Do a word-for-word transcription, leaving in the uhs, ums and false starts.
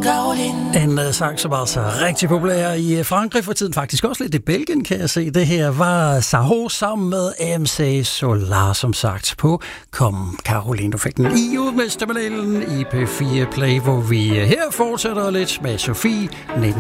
En uh, sang, som var så rigtig populær i Frankrig for tiden, faktisk også lidt i Belgien, kan jeg se. Det her var Saho sammen med M C Solar, som sagt, på Kom Caroline. Du fik den i udmesterpanelen i P fire Play, hvor vi her fortsætter lidt med Sofie nitten